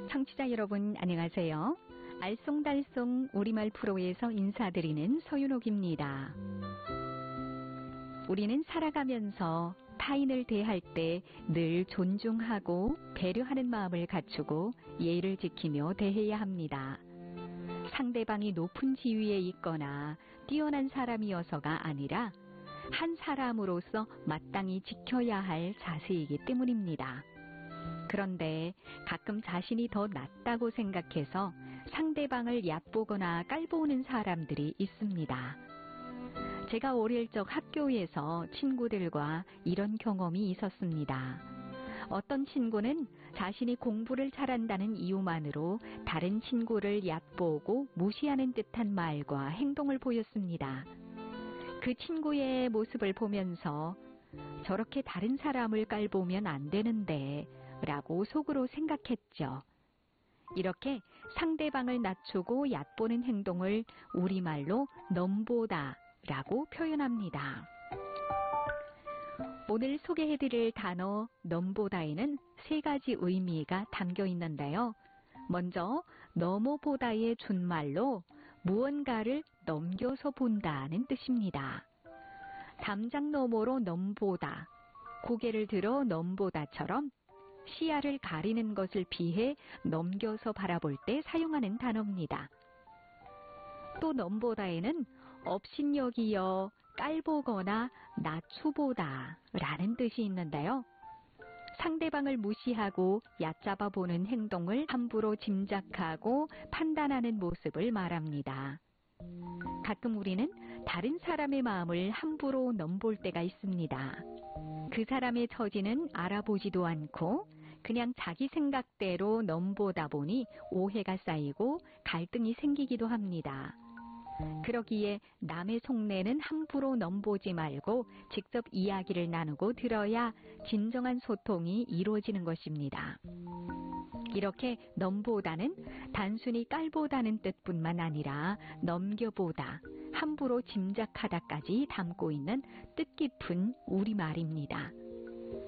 청취자 여러분 안녕하세요. 알쏭달쏭 우리말 프로에서 인사드리는 서윤옥입니다. 우리는 살아가면서 타인을 대할 때 늘 존중하고 배려하는 마음을 갖추고 예의를 지키며 대해야 합니다. 상대방이 높은 지위에 있거나 뛰어난 사람이어서가 아니라 한 사람으로서 마땅히 지켜야 할 자세이기 때문입니다. 그런데 가끔 자신이 더 낫다고 생각해서 상대방을 얕보거나 깔보는 사람들이 있습니다. 제가 어릴 적 학교에서 친구들과 이런 경험이 있었습니다. 어떤 친구는 자신이 공부를 잘한다는 이유만으로 다른 친구를 얕보고 무시하는 듯한 말과 행동을 보였습니다. 그 친구의 모습을 보면서 저렇게 다른 사람을 깔보면 안 되는데 라고 속으로 생각했죠. 이렇게 상대방을 낮추고 얕보는 행동을 우리말로 넘보다 라고 표현합니다. 오늘 소개해드릴 단어 넘보다에는 세 가지 의미가 담겨 있는데요. 먼저 넘어보다의 준말로 무언가를 넘겨서 본다는 뜻입니다. 담장 너머로 넘보다, 고개를 들어 넘보다처럼 시야를 가리는 것을 비해 넘겨서 바라볼 때 사용하는 단어입니다. 또 넘보다에는 업신여기여 깔보거나 낮추보다 라는 뜻이 있는데요. 상대방을 무시하고 얕잡아 보는 행동을 함부로 짐작하고 판단하는 모습을 말합니다. 가끔 우리는 다른 사람의 마음을 함부로 넘볼 때가 있습니다. 그 사람의 처지는 알아보지도 않고 그냥 자기 생각대로 넘보다 보니 오해가 쌓이고 갈등이 생기기도 합니다. 그러기에 남의 속내는 함부로 넘보지 말고 직접 이야기를 나누고 들어야 진정한 소통이 이루어지는 것입니다. 이렇게 넘보다는 단순히 깔보다는 뜻뿐만 아니라 넘겨보다, 함부로 짐작하다까지 담고 있는 뜻깊은 우리말입니다.